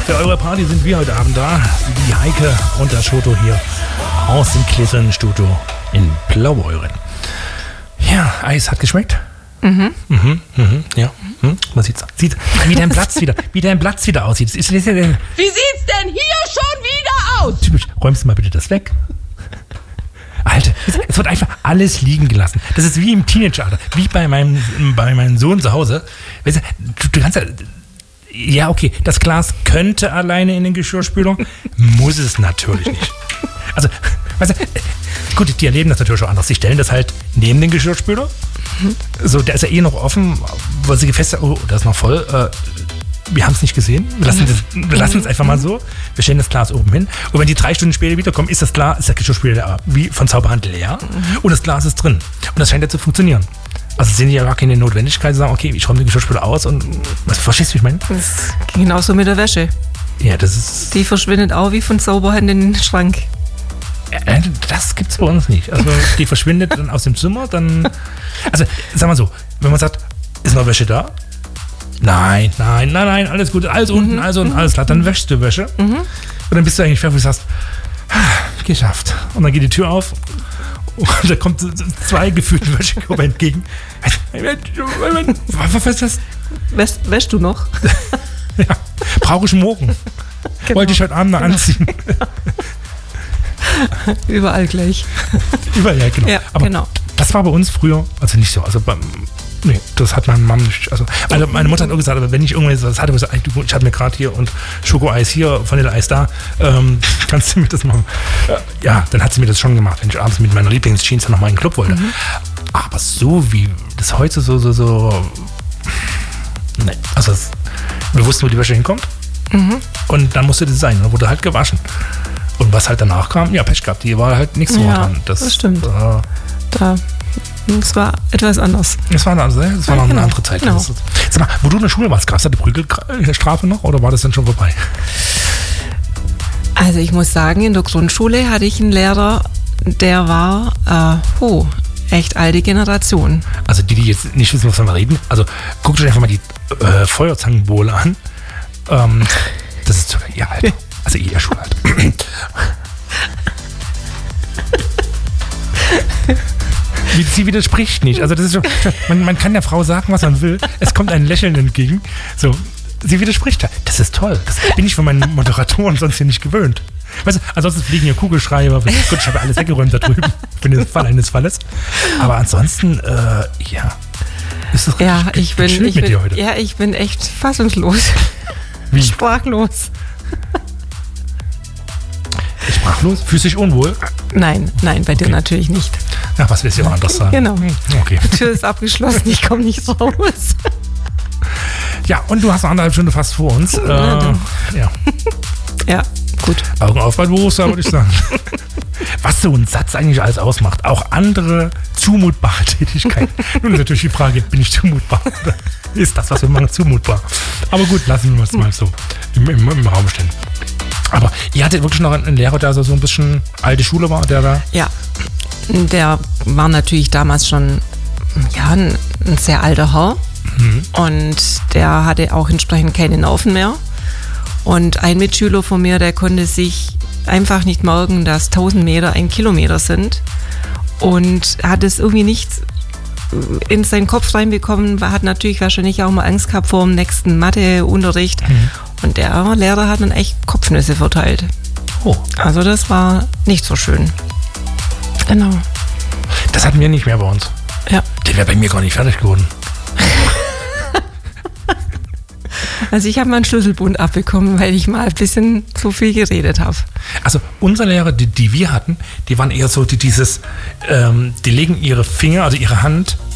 Für eure Party sind wir heute Abend da. Die Heike und der Schoto hier aus dem Klissen-Studio in Blaubeuren. Ja, Eis hat geschmeckt. Ja. Man sieht, wie dein Platz wieder aussieht. Wie sieht's denn hier schon wieder aus? Typisch. Räumst du mal bitte das weg? Alter, es wird einfach alles liegen gelassen. Das ist wie im Teenageralter, wie bei meinem Sohn zu Hause. Weißt du kannst ja, okay, das Glas könnte alleine in den Geschirrspüler, muss es natürlich nicht. Also, weißt du, gut, die erleben das natürlich auch anders. Sie stellen das halt neben den Geschirrspüler. So, der ist ja noch offen, weil sie gefestigt haben, oh, der ist noch voll. Wir haben es nicht gesehen. Wir lassen es einfach mal so. Wir stellen das Glas oben hin. Und wenn die 3 Stunden später wiederkommen, ist der Geschirrspüler wie von Zauberhand leer. Und das Glas ist drin. Und das scheint ja zu funktionieren. Also sehen die ja gar keine Notwendigkeit zu sagen, okay, ich räume den Geschirrspüler aus und verstehst du, wie ich meine? Das ist genauso mit der Wäsche. Ja, das ist... Die verschwindet auch wie von Zauberhand in den Schrank. Das gibt's bei uns nicht. Also die verschwindet dann aus dem Zimmer, dann... Also, sag mal so, wenn man sagt, ist noch Wäsche da? Nein, alles gut, alles unten, alles klar. Dann wäschst du Wäsche und dann bist du eigentlich fertig und sagst, geschafft. Und dann geht die Tür auf und da kommt 2 gefühlte Wäschekörper entgegen. Was ist das? Wäschst du noch? Ja, brauche ich morgen. Genau. Wollte ich heute Abend noch anziehen. Überall gleich. Überall, ja, genau. Ja, aber genau. Das war bei uns früher, also nicht so, nee, das hat meine Mama nicht. Also meine Mutter hat auch gesagt, aber wenn ich irgendwas hatte, ich habe mir gerade hier und Schokoeis hier, Vanilleeis da, kannst du mir das machen? Ja, dann hat sie mir das schon gemacht, wenn ich abends mit meiner Lieblingsjeans noch mal in den Club wollte. Aber so wie das heute so, nee, also wir wussten, wo die Wäsche hinkommt und dann musste das sein, dann wurde halt gewaschen. Und was halt danach kam, ja, Pech gehabt, die war halt nichts so dran. Das stimmt. Es war etwas anders. Es war noch eine andere Zeit. Genau. Sag mal, wo du in der Schule warst, gab es da die Prügelstrafe noch oder war das dann schon vorbei? Also ich muss sagen, in der Grundschule hatte ich einen Lehrer, der war echt alte Generation. Also die jetzt nicht wissen, was wir reden, also guckt euch einfach mal die Feuerzangenbowle an. Das ist sogar ihr Alter. Also ihr Schulalter. Sie widerspricht nicht. Also das ist schon, man kann der Frau sagen, was man will. Es kommt ein Lächeln entgegen. So, sie widerspricht. Das ist toll. Das bin ich von meinen Moderatoren sonst hier nicht gewöhnt. Weißt du, ansonsten fliegen hier Kugelschreiber. Gut, ich habe alles weggeräumt da drüben. Für den Fall eines Falles. Aber ansonsten, ja. Ist das ich bin echt fassungslos. Wie? Sprachlos. Sprachlos? Fühlst du dich unwohl? Nein, bei dir natürlich nicht. Ja, was willst du auch anders sagen? Genau. Okay. Die Tür ist abgeschlossen, ich komme nicht raus. Ja, und du hast eine 1,5 Stunde fast vor uns. Ja. Ja, gut. Augen auf beim Berufsjahr, würde ich sagen. Was so ein Satz eigentlich alles ausmacht. Auch andere zumutbare Tätigkeiten. Nun ist natürlich die Frage, bin ich zumutbar? Oder ist das, was wir machen, zumutbar? Aber gut, lassen wir es mal so im Raum stehen. Aber ihr hattet wirklich noch einen Lehrer, der so ein bisschen alte Schule war, der da... Ja, der war natürlich damals schon ein sehr alter Herr. Und der hatte auch entsprechend keine Nerven mehr. Und ein Mitschüler von mir, der konnte sich einfach nicht merken, dass 1000 Meter 1 Kilometer sind. Und hat es irgendwie nicht in seinen Kopf reinbekommen, hat natürlich wahrscheinlich auch mal Angst gehabt vor dem nächsten Matheunterricht. Und der Lehrer hat dann echt Kopfnüsse verteilt. Oh. Also das war nicht so schön. Genau. Das hatten wir nicht mehr bei uns. Ja. Der wäre bei mir gar nicht fertig geworden. Also ich habe mal einen Schlüsselbund abbekommen, weil ich mal ein bisschen zu viel geredet habe. Also unsere Lehrer, die wir hatten, die waren eher so, die legen ihre Finger, also ihre Hand